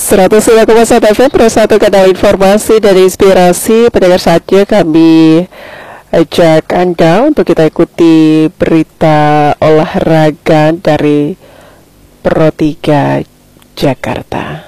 103,1 FM Pro 1 kanal informasi dan inspirasi. Pendengar, saatnya kami ajak Anda untuk kita ikuti berita olahraga dari Pro 3 Jakarta.